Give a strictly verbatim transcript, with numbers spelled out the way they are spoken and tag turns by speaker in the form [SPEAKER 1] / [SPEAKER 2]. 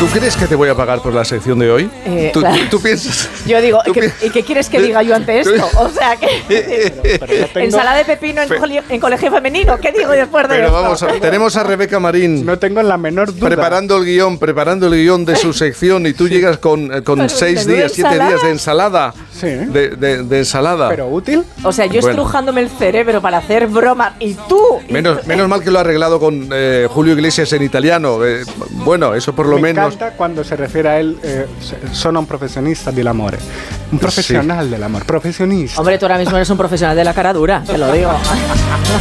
[SPEAKER 1] ¿Tú crees que te voy a pagar por la sección de hoy?
[SPEAKER 2] Eh,
[SPEAKER 1] ¿Tú,
[SPEAKER 2] claro.
[SPEAKER 1] ¿Tú piensas?
[SPEAKER 2] Yo digo,
[SPEAKER 1] ¿Tú
[SPEAKER 2] ¿qué, ¿y qué quieres que diga yo ante esto? O sea, que
[SPEAKER 3] Pero, pero yo tengo-
[SPEAKER 2] ensalada de pepino en,
[SPEAKER 1] Fe-
[SPEAKER 2] cole- en colegio femenino. ¿Qué digo después de
[SPEAKER 1] Pero
[SPEAKER 2] esto?
[SPEAKER 1] vamos, a, tenemos a Rebeca Marín
[SPEAKER 3] No tengo la menor duda.
[SPEAKER 1] preparando el guión, preparando el guión de su sección y tú llegas con, eh, con
[SPEAKER 2] Pero
[SPEAKER 1] seis
[SPEAKER 2] menuda
[SPEAKER 1] días, siete
[SPEAKER 2] ensalada.
[SPEAKER 1] días de ensalada.
[SPEAKER 3] Sí.
[SPEAKER 1] De, de- de ensalada.
[SPEAKER 3] Pero útil.
[SPEAKER 2] O sea, yo
[SPEAKER 1] Bueno.
[SPEAKER 2] estrujándome el cerebro para hacer bromas y tú... y
[SPEAKER 1] Menos, menos mal que lo ha arreglado con eh, Julio Iglesias en italiano. Eh, bueno, eso por lo
[SPEAKER 3] Me
[SPEAKER 1] menos.
[SPEAKER 3] encanta cuando se refiere a él, eh, sono un profesionista del amor. Un profesional del amor. Profesionista.
[SPEAKER 2] Hombre, tú ahora mismo eres un profesional de la cara dura, te lo digo.